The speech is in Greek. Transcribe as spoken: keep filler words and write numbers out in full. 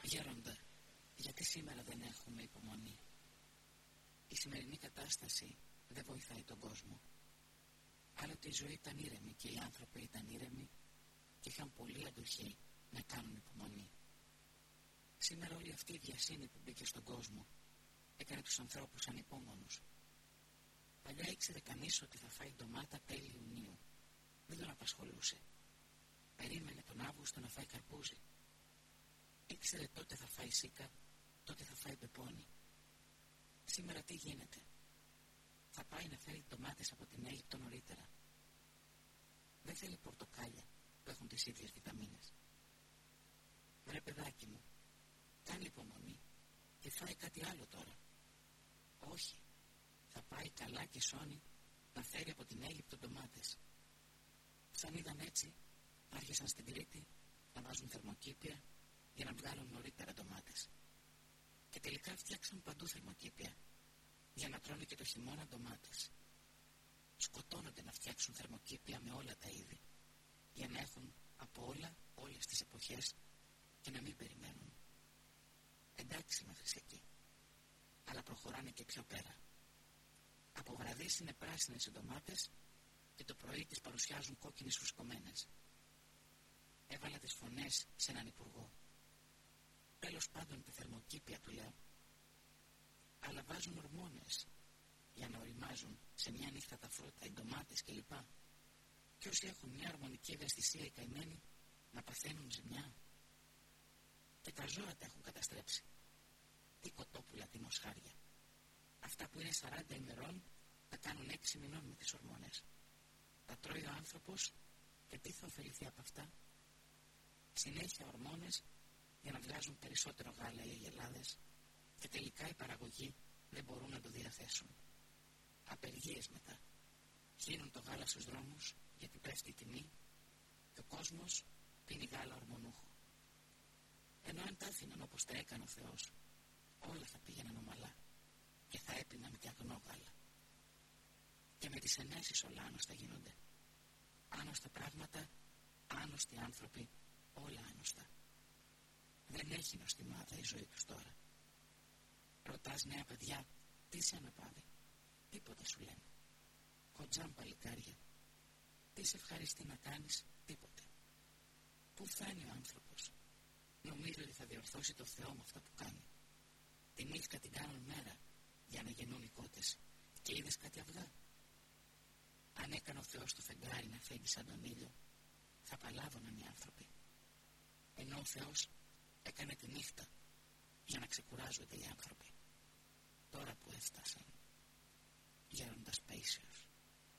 Γέροντα, γιατί σήμερα δεν έχουμε υπομονή? Η σημερινή κατάσταση δεν βοηθάει τον κόσμο. Άλλοτε η ζωή ήταν ήρεμη και οι άνθρωποι ήταν ήρεμοι και είχαν πολύ αντοχή να κάνουν υπομονή. Σήμερα όλη αυτή η βιασύνη που μπήκε στον κόσμο έκανε τους ανθρώπους ανυπόμονους. Παλιά ήξερε κανείς ότι θα φάει ντομάτα τέλη Ιουνίου. Δεν τον απασχολούσε. Περίμενε τον Αύγουστο να φάει καρπούζι. Ήξερε τότε θα φάει σίκα, τότε θα φάει πεπόνι. Σήμερα τι γίνεται? Θα πάει να φέρει ντομάτες από την Αίγυπτο νωρίτερα. Δεν θέλει πορτοκάλια που έχουν τις ίδιες βιταμίνες. Βρε παιδάκι μου, κάνει υπομονή και φάει κάτι άλλο τώρα. Όχι, θα πάει καλά και σώνει να φέρει από την Αίγυπτο ντομάτες. Σαν είδαν έτσι, άρχισαν στην Κρήτη να βάζουν θερμοκήπια για να βγάλουν νωρίτερα ντομάτες. Και τελικά φτιάξαν παντού θερμοκήπια για να τρώνε και το χειμώνα ντομάτες. Σκοτώνονται να φτιάξουν θερμοκήπια με όλα τα είδη για να έχουν από όλα όλες τις εποχές και να μην περιμένουν. Εντάξει μέχρι εκεί, αλλά προχωράνε και πιο πέρα. Από βραδύς είναι πράσινες οι ντομάτες και το πρωί τις παρουσιάζουν κόκκινες φουσκωμένες. Έβαλα τις φωνές σε έναν υπουργό. Τέλος πάντων τα θερμοκήπια, του λέω, αλλά βάζουν ορμόνες για να οριμάζουν σε μια νύχτα τα φρούτα, οι ντομάτες κλπ. Και όσοι έχουν μια ορμονική ευαισθησία οι καημένοι να παθαίνουν ζημιά. Και τα ζώα τα έχουν καταστρέψει. Τι κοτόπουλα, τι μοσχάρια. Αυτά που είναι σαράντα ημερών τα κάνουν έξι μηνών με τις ορμόνες. Τα τρώει ο άνθρωπος και τι θα ωφεληθεί από αυτά? Συνέχεια ορμόνες για να βγάζουν περισσότερο γάλα οι αγελάδες και τελικά η παραγωγή δεν μπορούν να το διαθέσουν. Απεργίες μετά. Χύνουν το γάλα στους δρόμους γιατί πέφτει η τιμή και ο κόσμος πίνει γάλα ορμονούχο. Ενώ αν τα άφηναν όπως τα έκανε ο Θεός, όλα θα πήγαιναν ομαλά και θα έπιναν και αγνό γάλα. Και με τις ενέσεις όλα άνοστα γίνονται. Άνοστα πράγματα, άνωστοι άνθρωποι, όλα άνοστα. Δεν έχει νοστιμάδα η ζωή τους τώρα. Ρωτάς νέα παιδιά, τι σε αναπαύει? Τίποτα σου λένε. Κοντζάμ παλικάρια. Τι σε ευχαριστεί να κάνεις? Τίποτε. Πού φτάνει ο άνθρωπος? Νομίζει ότι θα διορθώσει το Θεό με αυτά που κάνει. Τη νύχτα την κάνουν μέρα για να γεννούν οι κότες. Και είδες κάτι αυγά? Αν έκανε ο Θεός το φεγγάρι να φέγγει σαν τον ήλιο, θα παλάβωναν οι άνθρωποι. Ενώ ο Θεός έκανε τη νύχτα για να ξεκουράζονται οι άνθρωποι. Τώρα που έφτασαν